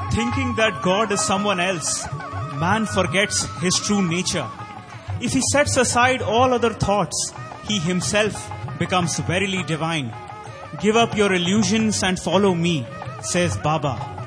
Thinking that God is someone else, man forgets his true nature. If he sets aside all other thoughts, he himself becomes verily divine. Give up your illusions and follow me, says Baba.